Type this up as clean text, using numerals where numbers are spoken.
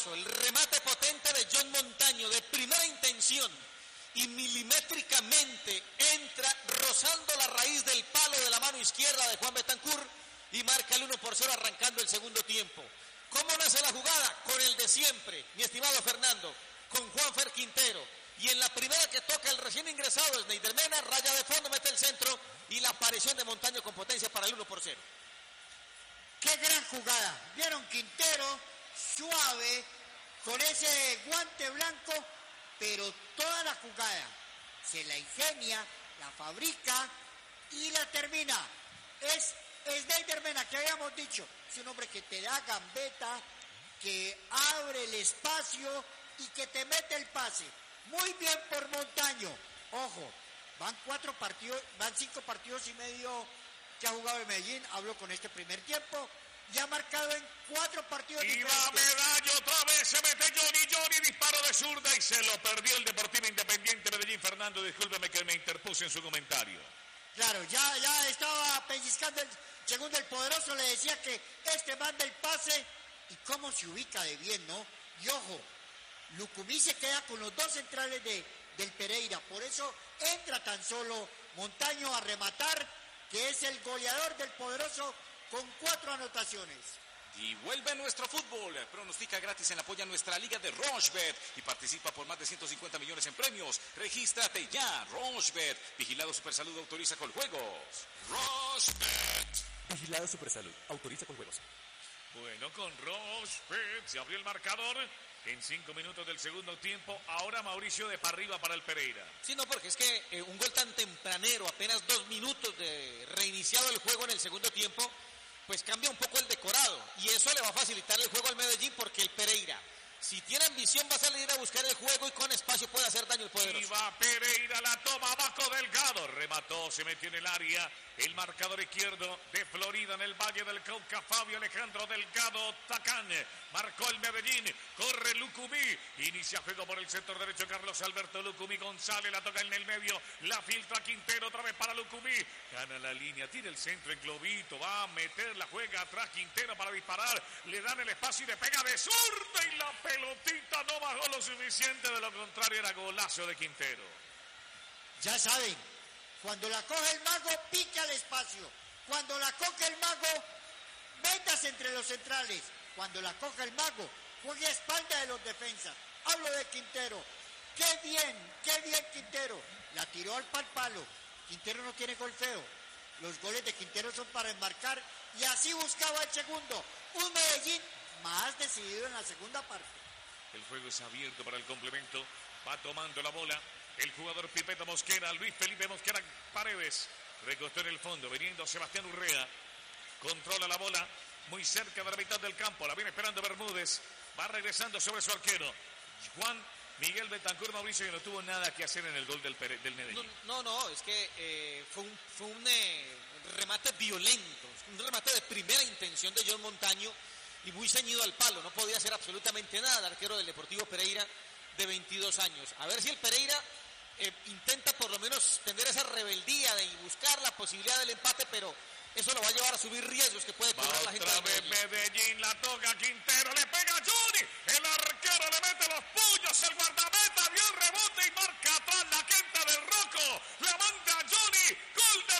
golazo, el remate potente de John Montaño de primera intención y milimétricamente entra rozando la raíz del palo de la mano izquierda de Juan Betancur y marca el 1-0 arrancando el segundo tiempo. ¿Cómo nace la jugada? Con el de siempre, mi estimado Fernando, con Juanfer Quintero. Y en la primera que toca el recién ingresado Sneider Mena, raya de fondo, mete el centro y la aparición de Montaño con potencia para el 1-0. ¡Qué gran jugada! Vieron Quintero, suave, con ese guante blanco, pero toda la jugada se la ingenia, la fabrica y la termina. Es Sneider Mena, que habíamos dicho, es un hombre que te da gambeta, que abre el espacio y que te mete el pase. Muy bien por Montaño. Ojo, van 5 partidos y medio que ha jugado en Medellín. Hablo con este primer tiempo. Ya ha marcado en 4 partidos diferentes. Y va Medallo otra vez, se mete Johnny, disparo de zurda y se lo perdió el Deportivo Independiente Medellín. Fernando, discúlpeme que me interpuse en su comentario. Claro, ya estaba pellizcando el segundo, el poderoso le decía que manda el pase y cómo se ubica de bien, ¿no? Y ojo, Lucumí se queda con los 2 centrales del Pereira, por eso entra tan solo Montaño a rematar, que es el goleador del poderoso con 4 anotaciones. Y vuelve nuestro fútbol. Pronostica gratis en la polla nuestra liga de Rochebet y participa por más de 150 millones en premios. Regístrate ya, Rochebet. Vigilado Supersalud, autoriza con juegos. Rochebet. Vigilado Supersalud, autoriza con juegos. Bueno, con Rochebet se abrió el marcador en 5 minutos del segundo tiempo. Ahora Mauricio de Parriba para el Pereira. Sí, no, porque es que un gol tan tempranero, apenas 2 minutos de reiniciado el juego en el segundo tiempo, pues cambia un poco el decorado y eso le va a facilitar el juego al Medellín, porque el Pereira, si tiene ambición, va a salir a buscar el juego y con espacio puede hacer daño el poderoso. Y va Pereira, la toma abajo Delgado, remató, se metió en el área, el marcador izquierdo de Florida en el Valle del Cauca, Fabio Alejandro Delgado Tacán, marcó el Medellín, corre Lucumí, inicia juego por el sector derecho Carlos Alberto Lucumí González, la toca en el medio, la filtra Quintero, otra vez para Lucumí, gana la línea, tira el centro en globito, va a meter la juega atrás Quintero para disparar, le dan el espacio y le pega de zurda y la pelotita no bajó lo suficiente, de lo contrario era golazo de Quintero. Ya saben, cuando la coge el mago, pica el espacio. Cuando la coge el mago, métase entre los centrales. Cuando la coge el mago, juegue a espalda de los defensas. Hablo de Quintero. Qué bien Quintero. La tiró al palo. Quintero no tiene gol feo. Los goles de Quintero son para enmarcar y así buscaba el segundo. Un Medellín más decidido en la segunda parte. El juego es abierto para el complemento. Va tomando la bola el jugador Pipeto Mosquera, Luis Felipe Mosquera Paredes. Recostó en el fondo, viniendo Sebastián Urrea. Controla la bola muy cerca de la mitad del campo. La viene esperando Bermúdez. Va regresando sobre su arquero. Juan Miguel Betancur, Mauricio, que no tuvo nada que hacer en el gol del Medellín. No, es que fue un remate violento, un remate de primera intención de John Montaño y muy ceñido al palo. No podía hacer absolutamente nada el arquero del Deportivo Pereira de 22 años. A ver si el Pereira intenta por lo menos tener esa rebeldía de buscar la posibilidad del empate, pero eso lo va a llevar a subir riesgos que puede correr la gente. Otra vez Medellín, la toca Quintero, le pega a Johnny, el arquero le mete